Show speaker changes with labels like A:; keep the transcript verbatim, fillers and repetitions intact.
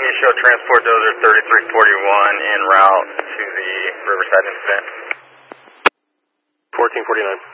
A: You show transport dozer thirty-three forty-one en route to the Riverside incident.
B: fourteen forty-nine.